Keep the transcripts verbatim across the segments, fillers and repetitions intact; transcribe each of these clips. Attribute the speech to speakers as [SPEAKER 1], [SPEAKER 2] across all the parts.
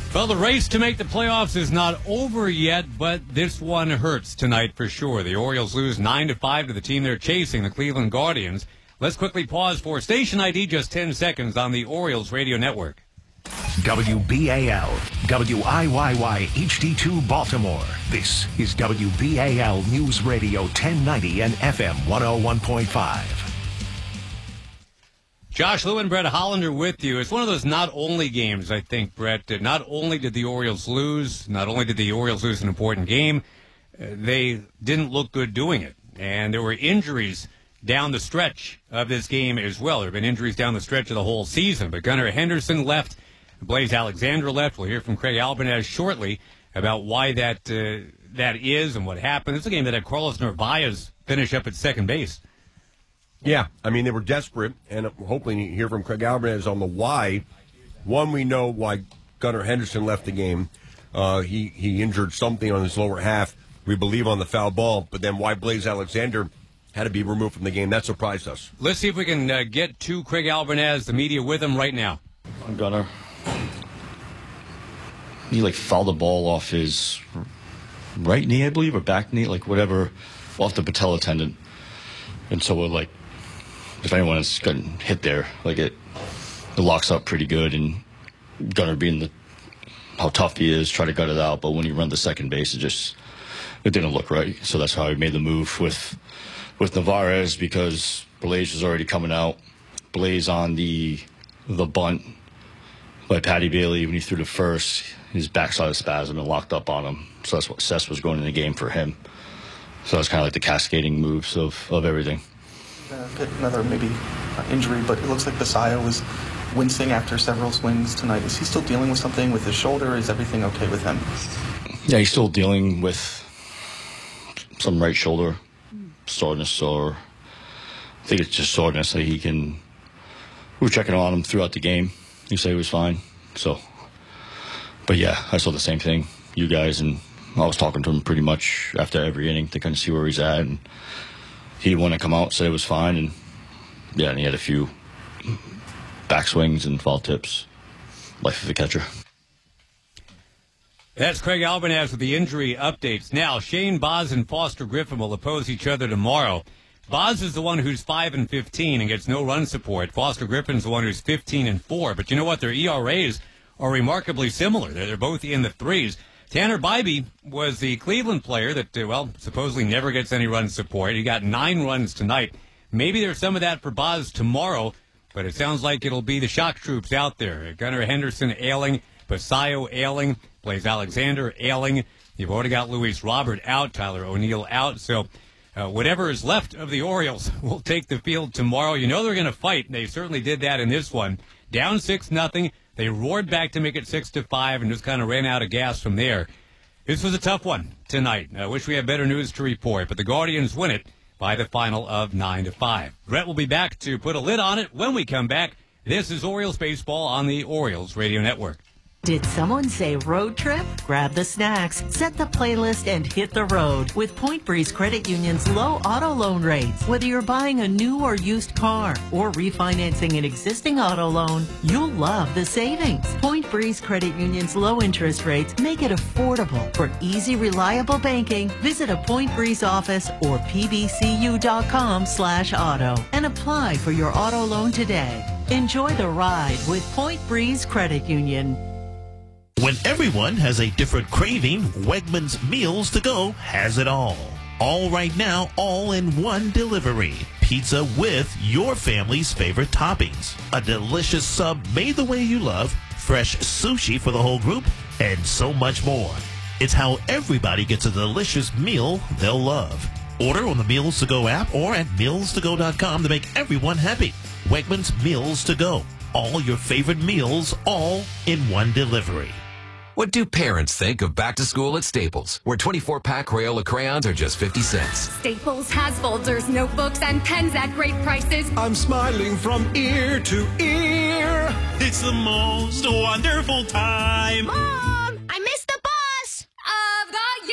[SPEAKER 1] Well, the race to make the playoffs is not over yet, but this one hurts tonight for sure. The Orioles lose nine to five to the team they're chasing, the Cleveland Guardians. Let's quickly pause for station I D, just ten seconds on the Orioles radio network.
[SPEAKER 2] W B A L, W I Y Y H D two Baltimore. This is W B A L News Radio ten ninety and F M one oh one point five.
[SPEAKER 1] Josh Lewin, Brett Hollander with you. It's one of those not only games, I think, Brett. That not only did the Orioles lose, not only did the Orioles lose an important game, uh, they didn't look good doing it. And there were injuries down the stretch of this game as well. There have been injuries down the stretch of the whole season. But Gunnar Henderson left. Blaise Alexander left. We'll hear from Craig Albanez shortly about why that uh, that is and what happened. It's a game that had Carlos Narvaez finish up at second base.
[SPEAKER 3] Yeah, I mean, they were desperate, and hopefully you hear from Craig Albanez on the why. One, we know why Gunnar Henderson left the game. Uh, he, he injured something on his lower half, we believe on the foul ball, but then why Blaise Alexander had to be removed from the game. That surprised us.
[SPEAKER 1] Let's see if we can uh, get to Craig Albanez, the media with him right now.
[SPEAKER 4] Gunnar, he, like, fouled the ball off his right knee, I believe, or back knee, like, whatever, off the patella tendon. And so, we're like, if anyone has gotten hit there, like it, it locks up pretty good. And Gunnar, being the how tough he is, try to gut it out. But when he run the second base, it just it didn't look right. So that's how he made the move with with Narvaez, because Blaise was already coming out. Blaise on the the bunt by Patty Bailey when he threw the first, his backside spasm and locked up on him. So that's what Sess was going in the game for him. So that's kind of like the cascading moves of, of everything.
[SPEAKER 5] Uh, get another maybe uh, injury, but it looks like Basayo was wincing after several swings tonight. Is he still dealing with something with his shoulder? Is everything okay with him?
[SPEAKER 4] Yeah, he's still dealing with some right shoulder soreness, or I think it's just soreness that he can. We were checking on him throughout the game. He said he was fine. So, but yeah, I saw the same thing, you guys, and I was talking to him pretty much after every inning to kind of see where he's at, and he didn't want to come out, said it was fine, and yeah, and he had a few backswings and foul tips. Life of a catcher.
[SPEAKER 1] That's Craig Albanez with the injury updates. Now, Shane Baz and Foster Griffin will oppose each other tomorrow. Baz is the one who's five and fifteen and gets no run support. Foster Griffin's the one who's fifteen and four. But you know what? Their E R As are remarkably similar. They're both in the threes. Tanner Bybee was the Cleveland player that, uh, well, supposedly never gets any run support. He got nine runs tonight. Maybe there's some of that for Baz tomorrow, but it sounds like it'll be the shock troops out there. Gunnar Henderson ailing, Basayo ailing, Blaise Alexander ailing. You've already got Luis Robert out, Tyler O'Neill out. So uh, whatever is left of the Orioles will take the field tomorrow. You know they're going to fight. They certainly did that in this one. Down six nothing. They roared back to make it six to five and just kind of ran out of gas from there. This was a tough one tonight. I wish we had better news to report, but the Guardians win it by the final of nine to five. Brett will be back to put a lid on it when we come back. This is Orioles baseball on the Orioles Radio Network.
[SPEAKER 6] Did someone say road trip? Grab the snacks, set the playlist, and hit the road with Point Breeze Credit Union's low auto loan rates. Whether you're buying a new or used car or refinancing an existing auto loan, you'll love the savings. Point Breeze Credit Union's low interest rates make it affordable. For easy, reliable banking, visit a Point Breeze office or pbcu.com slash auto and apply for your auto loan today. Enjoy the ride with Point Breeze Credit Union.
[SPEAKER 7] When everyone has a different craving, Wegmans Meals to Go has it all. All right now, all in one delivery. Pizza with your family's favorite toppings. A delicious sub made the way you love. Fresh sushi for the whole group. And so much more. It's how everybody gets a delicious meal they'll love. Order on the Meals to Go app or at meals to go dot com to make everyone happy. Wegmans Meals to Go. All your favorite meals, all in one delivery.
[SPEAKER 8] What do parents think of back to school at Staples, where twenty-four pack Crayola crayons are just fifty cents?
[SPEAKER 9] Staples has folders, notebooks, and pens at great prices.
[SPEAKER 10] I'm smiling from ear to ear.
[SPEAKER 11] It's the most wonderful time.
[SPEAKER 9] Mom, I missed the bus of the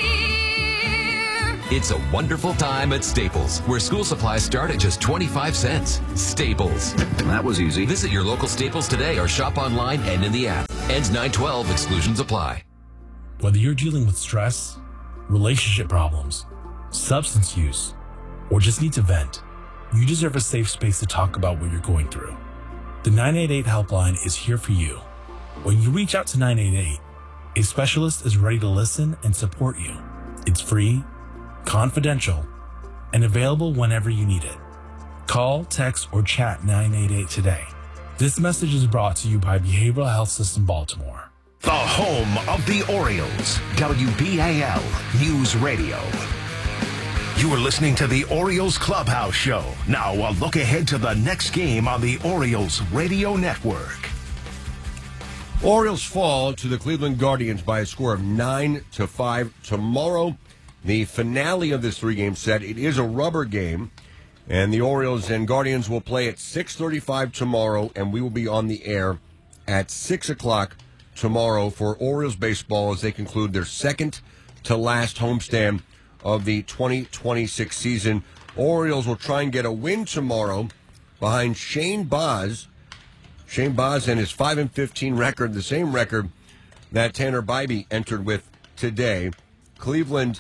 [SPEAKER 9] year.
[SPEAKER 8] It's a wonderful time at Staples, where school supplies start at just twenty-five cents. Staples.
[SPEAKER 12] That was easy.
[SPEAKER 8] Visit your local Staples today or shop online and in the app. Ends nine twelve. Exclusions apply.
[SPEAKER 12] Whether you're dealing with stress, relationship problems, substance use, or just need to vent, you deserve a safe space to talk about what you're going through. The nine eight eight helpline is here for you. When you reach out to nine eight eight, a specialist is ready to listen and support you. It's free, confidential, and available whenever you need it. Call, text, or chat nine eight eight today. This message is brought to you by Behavioral Health System Baltimore.
[SPEAKER 2] The home of the Orioles, W B A L News Radio. You are listening to the Orioles Clubhouse Show. Now a look ahead to the next game on the Orioles Radio Network.
[SPEAKER 3] Orioles fall to the Cleveland Guardians by a score of nine to five tomorrow. The finale of this three-game set. It is a rubber game, and the Orioles and Guardians will play at six thirty-five tomorrow, and we will be on the air at six o'clock tomorrow for Orioles baseball as they conclude their second to last homestand of the twenty twenty-six season. Orioles will try and get a win tomorrow behind Shane Baz. Shane Baz and his five and fifteen record, the same record that Tanner Bybee entered with today. Cleveland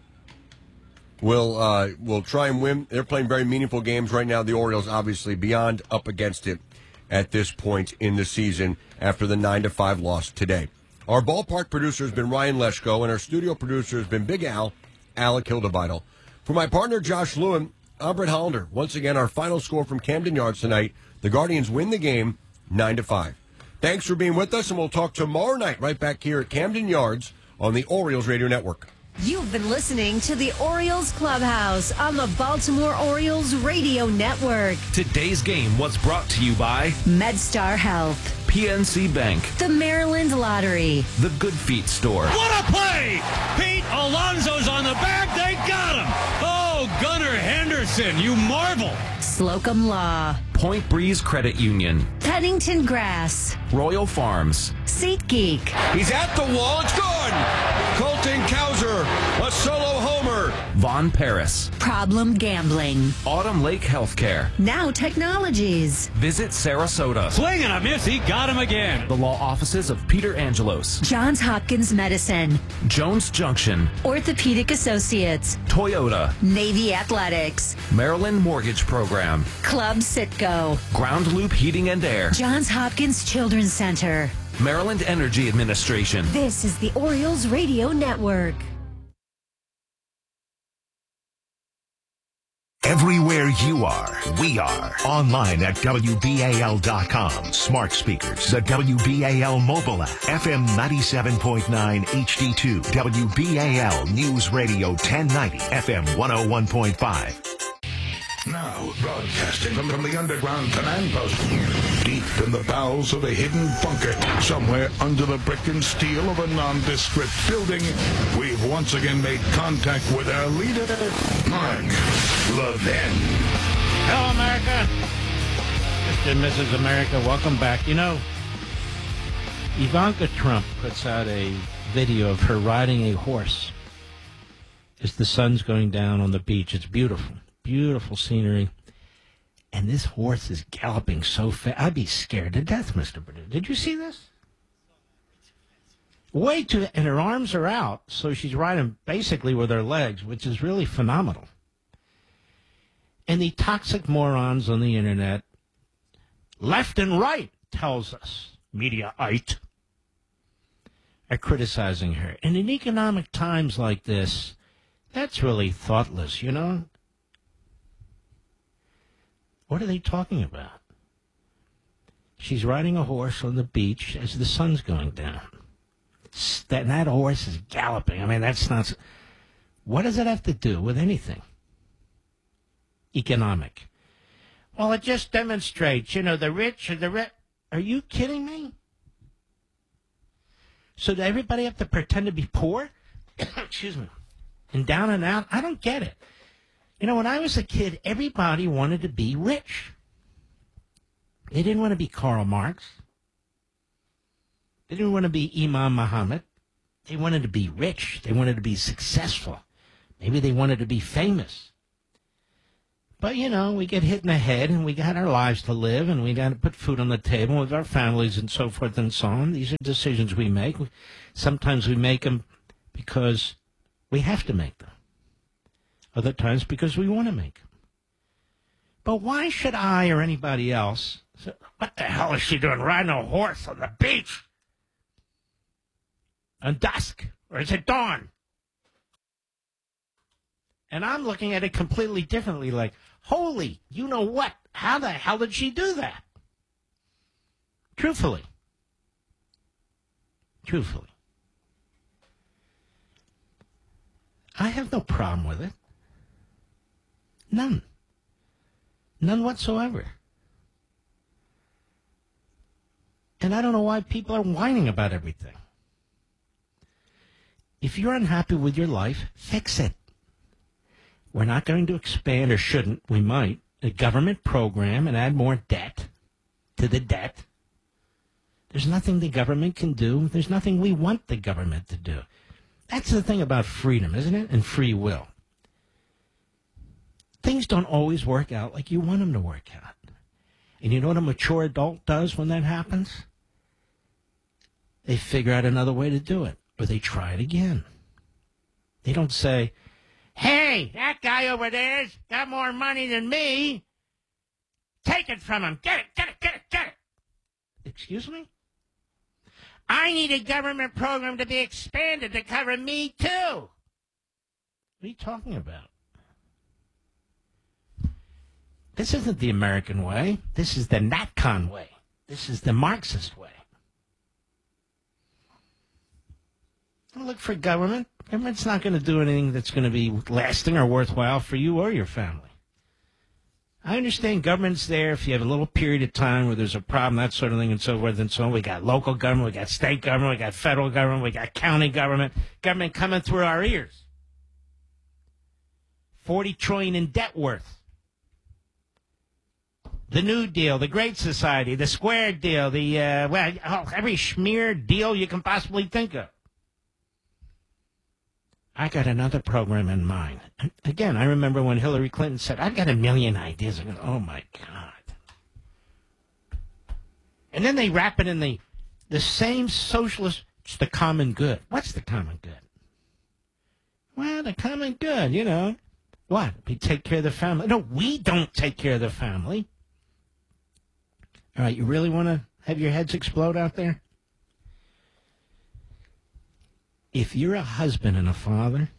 [SPEAKER 3] will uh, will try and win. They're playing very meaningful games right now. The Orioles obviously beyond up against it at this point in the season after the nine to five loss today. Our ballpark producer has been Ryan Leschko, and our studio producer has been Big Al, Alec Hildevidal. For my partner Josh Lewin, I'm Brett Hollander. Once again, our final score from Camden Yards tonight: the Guardians win the game nine to five. Thanks for being with us, and we'll talk tomorrow night right back here at Camden Yards on the Orioles Radio Network.
[SPEAKER 13] You've been listening to the Orioles Clubhouse on the Baltimore Orioles Radio Network.
[SPEAKER 14] Today's game was brought to you by
[SPEAKER 13] MedStar Health,
[SPEAKER 14] P N C Bank,
[SPEAKER 13] the Maryland Lottery,
[SPEAKER 14] the Good Feet Store.
[SPEAKER 11] What a play! Pete Alonso's on the back. They got him. Oh, Gunnar Henderson, you marvel.
[SPEAKER 13] Slocum Law,
[SPEAKER 14] Point Breeze Credit Union,
[SPEAKER 13] Pennington Grass,
[SPEAKER 14] Royal Farms,
[SPEAKER 13] SeatGeek.
[SPEAKER 3] He's at the wall. It's gone. Colton Cowser, a solo homer.
[SPEAKER 14] Von Paris,
[SPEAKER 13] Problem Gambling,
[SPEAKER 14] Autumn Lake Healthcare,
[SPEAKER 13] Now Technologies.
[SPEAKER 14] Visit Sarasota.
[SPEAKER 11] Swing and a miss. He got him again.
[SPEAKER 14] The law offices of Peter Angelos,
[SPEAKER 13] Johns Hopkins Medicine,
[SPEAKER 14] Jones Junction,
[SPEAKER 13] Orthopedic Associates,
[SPEAKER 14] Toyota,
[SPEAKER 13] Navy Athletics,
[SPEAKER 14] Maryland Mortgage Program,
[SPEAKER 13] Club Sitco,
[SPEAKER 14] Ground Loop Heating and Air,
[SPEAKER 13] Johns Hopkins Children's Center,
[SPEAKER 14] Maryland Energy Administration.
[SPEAKER 13] This is the Orioles Radio Network.
[SPEAKER 2] Everywhere you are, we are. Online at W B A L dot com. Smart speakers, the W B A L mobile app, F M ninety-seven point nine H D two, W B A L News Radio ten ninety, F M one oh one point five.
[SPEAKER 15] Now, broadcasting from, from the underground command post, deep in the bowels of a hidden bunker, somewhere under the brick and steel of a nondescript building, we've once again made contact with our leader, Mark Levin.
[SPEAKER 16] Hello, America. Mister and Missus America, welcome back. You know, Ivanka Trump puts out a video of her riding a horse as the sun's going down on the beach. It's beautiful. Beautiful scenery. And this horse is galloping so fast. I'd be scared to death, Mister Purdue. Did you see this? Way too, and her arms are out, so she's riding basically with her legs, which is really phenomenal. And the toxic morons on the internet, left and right, tells us, Mediaite, are criticizing her. And in economic times like this, that's really thoughtless, you know? What are they talking about? She's riding a horse on the beach as the sun's going down. That, that horse is galloping. I mean, that's not... What does that have to do with anything economic? Well, it just demonstrates, you know, the rich and the rich... Are you kidding me? So does everybody have to pretend to be poor? Excuse me. And down and out? I don't get it. You know, when I was a kid, everybody wanted to be rich. They didn't want to be Karl Marx. They didn't want to be Imam Muhammad. They wanted to be rich. They wanted to be successful. Maybe they wanted to be famous. But, you know, we get hit in the head, and we got our lives to live, and we got to put food on the table with our families and so forth and so on. These are decisions we make. Sometimes we make them because we have to make them. Other times because we want to make them. But why should I or anybody else say, what the hell is she doing riding a horse on the beach? On dusk? Or is it dawn? And I'm looking at it completely differently, like, holy, you know what? How the hell did she do that? Truthfully. Truthfully. I have no problem with it. None. None whatsoever. And I don't know why people are whining about everything. If you're unhappy with your life, fix it. We're not going to expand, or shouldn't, we might, a government program and add more debt to the debt. There's nothing the government can do. There's nothing we want the government to do. That's the thing about freedom, isn't it? And free will. Things don't always work out like you want them to work out. And you know what a mature adult does when that happens? They figure out another way to do it, or they try it again. They don't say, hey, that guy over there's got more money than me. Take it from him. Get it, get it, get it, get it. Excuse me? I need a government program to be expanded to cover me, too. What are you talking about? This isn't the American way. This is the NatCon way. This is the Marxist way. Don't look for government. Government's not going to do anything that's going to be lasting or worthwhile for you or your family. I understand government's there if you have a little period of time where there's a problem, that sort of thing, and so forth and so on. We got local government, we got state government, we got federal government, we got county government, government coming through our ears. forty trillion dollars in debt worth. The New Deal, the Great Society, the Square Deal, the, uh, well, every schmear deal you can possibly think of. I got another program in mind. Again, I remember when Hillary Clinton said, I've got a million ideas. I go, oh, my God. And then they wrap it in the, the same socialist, it's the common good. What's the common good? Well, the common good, you know. What? We take care of the family. No, we don't take care of the family. All right, you really want to have your heads explode out there? If you're a husband and a father,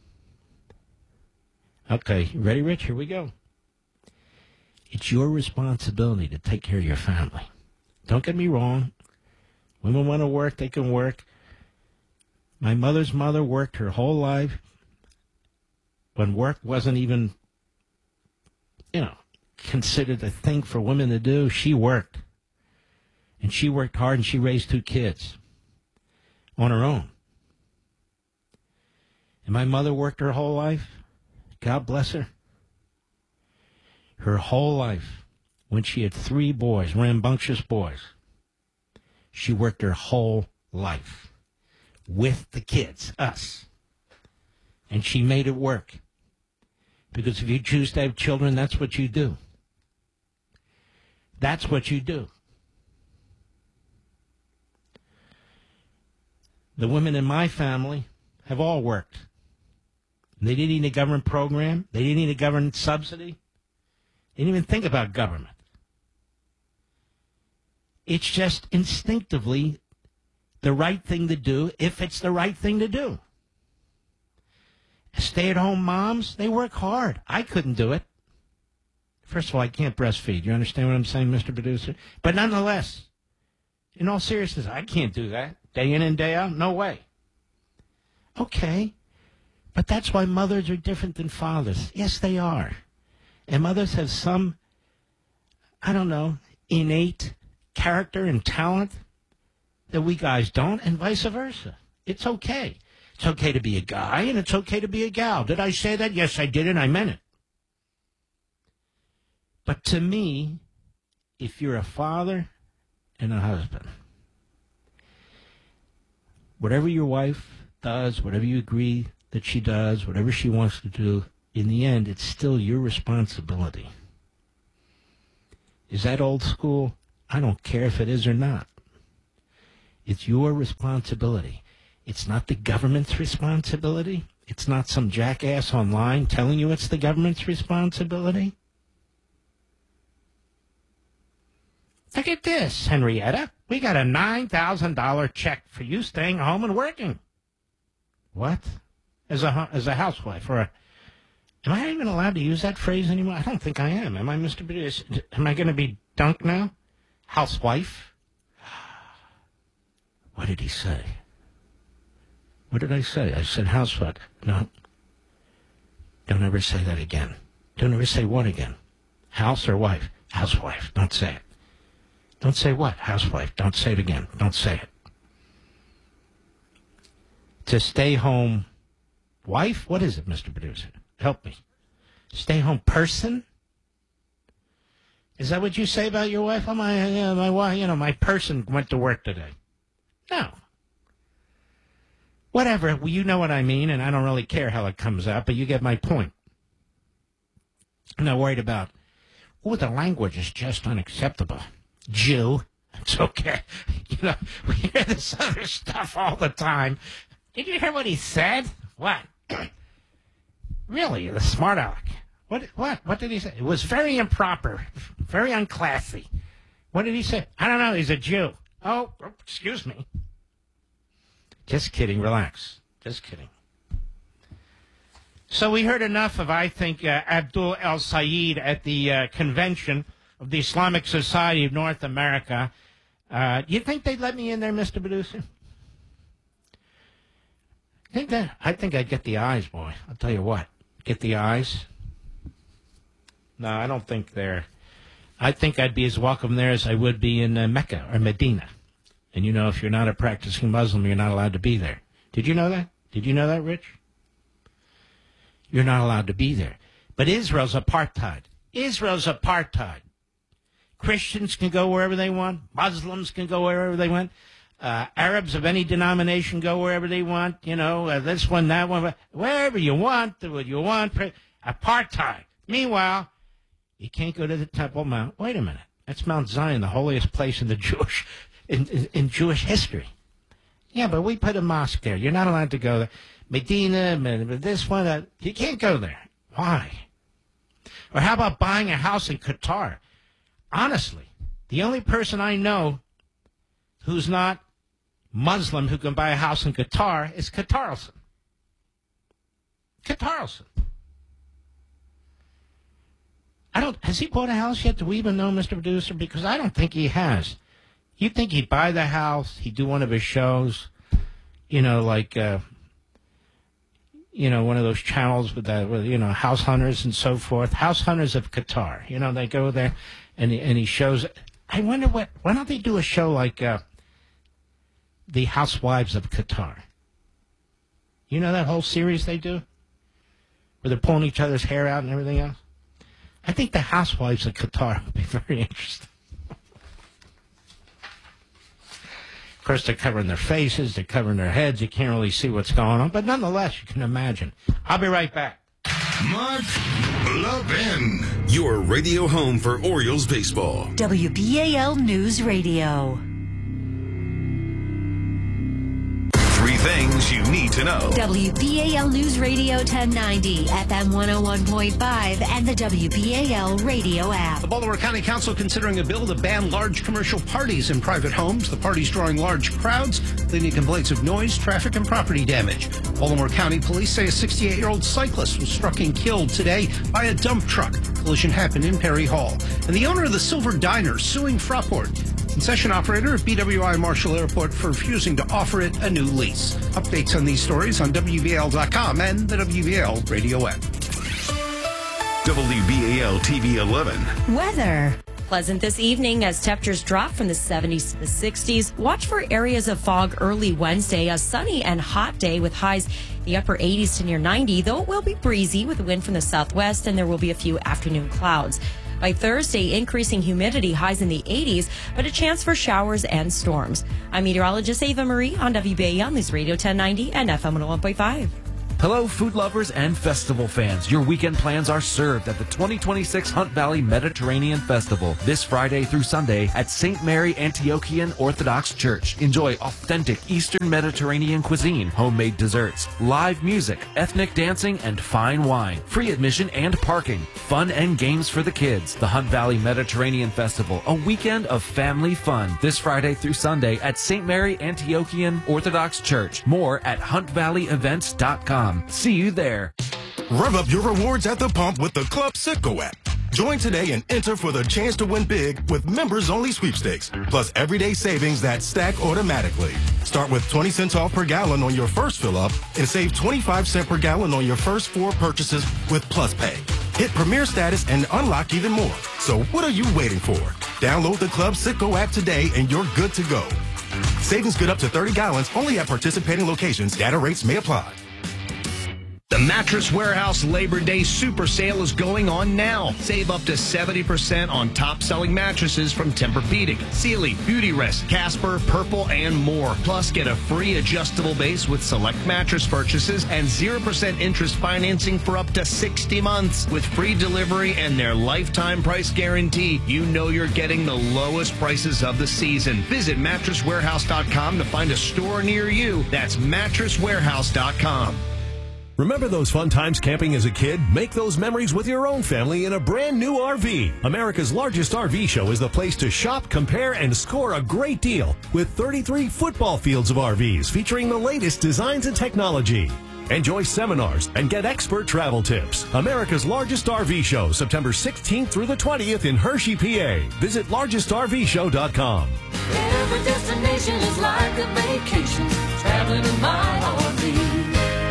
[SPEAKER 16] okay, you ready, Rich? Here we go. It's your responsibility to take care of your family. Don't get me wrong. Women want to work, they can work. My mother's mother worked her whole life when work wasn't even, you know, considered a thing for women to do. She worked. And she worked hard, and she raised two kids on her own. And my mother worked her whole life. God bless her. Her whole life, when she had three boys, rambunctious boys, she worked her whole life with the kids, us. And she made it work. Because if you choose to have children, that's what you do. That's what you do. The women in my family have all worked. They didn't need a government program. They didn't need a government subsidy. They didn't even think about government. It's just instinctively the right thing to do if it's the right thing to do. Stay-at-home moms, they work hard. I couldn't do it. First of all, I can't breastfeed. You understand what I'm saying, Mister Producer? But nonetheless, in all seriousness, I can't do that. Day in and day out? No way. Okay. But that's why mothers are different than fathers. Yes, they are. And mothers have some, I don't know, innate character and talent that we guys don't, and vice versa. It's okay. It's okay to be a guy, and it's okay to be a gal. Did I say that? Yes, I did, and I meant it. But to me, if you're a father and a husband, whatever your wife does, whatever you agree that she does, whatever she wants to do, in the end, it's still your responsibility. Is that old school? I don't care if it is or not. It's your responsibility. It's not the government's responsibility. It's not some jackass online telling you it's the government's responsibility. Look at this, Henrietta. We got a nine thousand dollars check for you staying home and working. What? As a, as a housewife or a... Am I even allowed to use that phrase anymore? I don't think I am. Am I, Mister Producer? Am I going to be dunked now? Housewife? What did he say? What did I say? I said housewife. No. Don't ever say that again. Don't ever say what again? House or wife? Housewife. Don't say it. Don't say what? Housewife. Don't say it again. Don't say it. To stay home wife? What is it, Mister Producer? Help me. Stay home person? Is that what you say about your wife? Oh, my, uh, my wife, you know, my person went to work today. No. Whatever. Well, you know what I mean, and I don't really care how it comes out, but you get my point. I'm not worried about, oh, the language is just unacceptable. Jew. It's okay. You know, we hear this other stuff all the time. Did you hear what he said? What? Really, the smart aleck. What? What? What did he say? It was very improper, very unclassy. What did he say? I don't know. He's a Jew. Oh, excuse me. Just kidding. Relax. Just kidding. So we heard enough of, I think, uh, Abdul El-Sayed at the uh, convention of the Islamic Society of North America. Uh, you think they'd let me in there, Mister Producer? I think that I think I'd get the eyes, boy. I'll tell you what. Get the eyes. No, I don't think they're... I think I'd be as welcome there as I would be in uh, Mecca or Medina. And you know, if you're not a practicing Muslim, you're not allowed to be there. Did you know that? Did you know that, Rich? You're not allowed to be there. But Israel's apartheid. Israel's apartheid. Christians can go wherever they want. Muslims can go wherever they want. Uh, Arabs of any denomination go wherever they want. You know, uh, this one, that one. Wherever you want, do what you want. Apartheid. Meanwhile, you can't go to the Temple Mount. Wait a minute. That's Mount Zion, the holiest place in the Jewish in, in, in Jewish history. Yeah, but we put a mosque there. You're not allowed to go there. Medina, this one, uh, you can't go there. Why? Or how about buying a house in Qatar? Honestly, the only person I know who's not Muslim who can buy a house in Qatar is Qatarlson. Qatarlson. I don't, has he bought a house yet? Do we even know, Mister Producer? Because I don't think he has. You think he'd buy the house, he'd do one of his shows, you know, like, uh, you know, one of those channels with, that, with, you know, house hunters and so forth. House hunters of Qatar. You know, they go there and he, and he shows. I wonder what, why don't they do a show like uh, The Housewives of Qatar? You know that whole series they do? Where they're pulling each other's hair out and everything else? I think The Housewives of Qatar would be very interesting. Of course, they're covering their faces, they're covering their heads, you can't really see what's going on, but nonetheless, you can imagine. I'll be right back.
[SPEAKER 15] Mark Levin.
[SPEAKER 17] Your radio home for Orioles baseball.
[SPEAKER 13] W B A L News Radio.
[SPEAKER 17] Three things you need to know.
[SPEAKER 13] W B A L News Radio ten ninety, F M one oh one point five, and the W B A L radio app.
[SPEAKER 18] The Baltimore County Council considering a bill to ban large commercial parties in private homes. The parties drawing large crowds, leading to complaints of noise, traffic, and property damage. Baltimore County police say a sixty-eight-year-old cyclist was struck and killed today by a dump truck. Collision happened in Perry Hall. And the owner of the Silver Diner suing Fraport. Concession operator at B W I Marshall Airport for refusing to offer it a new lease. Updates on these stories on W B A L dot com and the W B A L radio app.
[SPEAKER 17] W B A L T V eleven.
[SPEAKER 19] Weather. Pleasant this evening as temperatures drop from the seventies to the sixties. Watch for areas of fog early Wednesday. A sunny and hot day with highs in the upper eighties to near ninety, though it will be breezy with wind from the southwest and there will be a few afternoon clouds. By Thursday, increasing humidity, highs in the eighties, but a chance for showers and storms. I'm meteorologist Ava Marie on W B A L News Radio ten ninety and F M one oh one point five.
[SPEAKER 14] Hello, food lovers and festival fans. Your weekend plans are served at the twenty twenty-six Hunt Valley Mediterranean Festival this Friday through Sunday at Saint Mary Antiochian Orthodox Church. Enjoy authentic Eastern Mediterranean cuisine, homemade desserts, live music, ethnic dancing, and fine wine. Free admission and parking. Fun and games for the kids. The Hunt Valley Mediterranean Festival, a weekend of family fun this Friday through Sunday at Saint Mary Antiochian Orthodox Church. More at hunt valley events dot com. See you there.
[SPEAKER 20] Rev up your rewards at the pump with the Club Citgo app. Join today and enter for the chance to win big with members-only sweepstakes, plus everyday savings that stack automatically. Start with twenty cents off per gallon on your first fill-up and save twenty-five cents per gallon on your first four purchases with Plus Pay. Hit Premier status and unlock even more. So what are you waiting for? Download the Club Citgo app today and you're good to go. Savings good up to thirty gallons only at participating locations. Data rates may apply.
[SPEAKER 21] The Mattress Warehouse Labor Day Super Sale is going on now. Save up to seventy percent on top-selling mattresses from Tempur-Pedic, Sealy, Beautyrest, Casper, Purple, and more. Plus, get a free adjustable base with select mattress purchases and zero percent interest financing for up to sixty months. With free delivery and their lifetime price guarantee, you know you're getting the lowest prices of the season. Visit mattress warehouse dot com to find a store near you. That's mattress warehouse dot com.
[SPEAKER 22] Remember those fun times camping as a kid? Make those memories with your own family in a brand new R V. America's largest R V show is the place to shop, compare, and score a great deal with thirty-three football fields of R Vs featuring the latest designs and technology. Enjoy seminars and get expert travel tips. America's largest R V show, September sixteenth through the twentieth in Hershey, P A. Visit largest R V show dot com.
[SPEAKER 10] Every destination is like a vacation, traveling in my R V.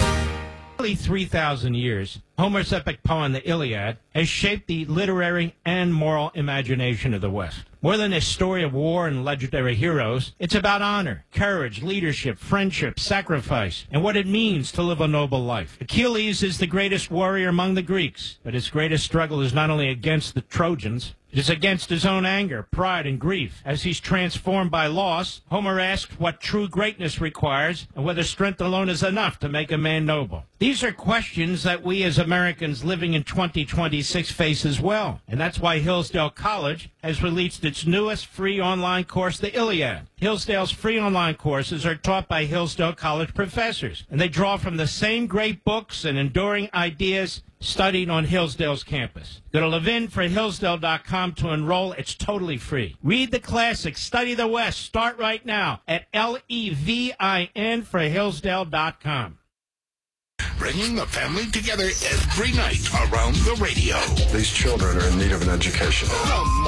[SPEAKER 16] Nearly three thousand years, Homer's epic poem, the Iliad, has shaped the literary and moral imagination of the West. More than a story of war and legendary heroes, it's about honor, courage, leadership, friendship, sacrifice, and what it means to live a noble life. Achilles is the greatest warrior among the Greeks, but his greatest struggle is not only against the Trojans, it is against his own anger, pride, and grief. As he's transformed by loss, Homer asks what true greatness requires and whether strength alone is enough to make a man noble. These are questions that we as Americans living in twenty twenty-six face as well. And that's why Hillsdale College has released its newest free online course, the Iliad. Hillsdale's free online courses are taught by Hillsdale College professors, and they draw from the same great books and enduring ideas studied on Hillsdale's campus. Go to levin for hillsdale dot com to enroll. It's totally free. Read the classics, study the West. Start right now at L E V I N for hillsdale dot com.
[SPEAKER 15] Bringing the family together every night around the radio.
[SPEAKER 23] These children are in need of an education.